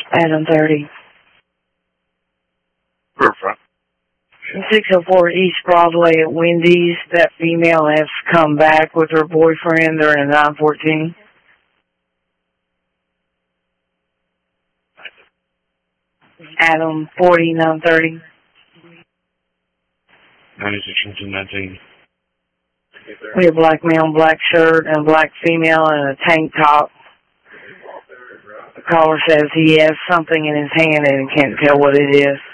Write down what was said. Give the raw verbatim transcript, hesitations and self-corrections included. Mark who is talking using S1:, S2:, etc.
S1: Adam thirty.
S2: Perfect.
S1: six oh four East Broadway at Wendy's. That female has come back with her boyfriend. They're in nine fourteen. Adam forty, nine thirty.
S2: ninety-six and nineteen.
S1: We have black male, black shirt, and black female in a tank top. The caller says he has something in his hand and he can't tell what it is.